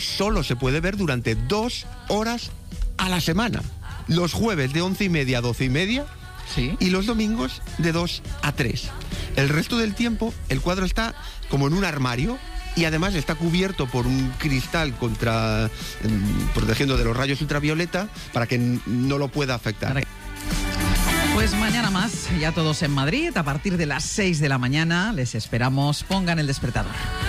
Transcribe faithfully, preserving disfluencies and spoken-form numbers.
solo se puede ver durante dos horas a la semana. Los jueves de once y media a doce y media. Sí. Y los domingos de dos a tres. El resto del tiempo el cuadro está como en un armario y además está cubierto por un cristal contra, eh, protegiendo de los rayos ultravioleta para que n- no lo pueda afectar. Pues mañana más, ya todos en Madrid, a partir de las seis de la mañana. Les esperamos, pongan el despertador.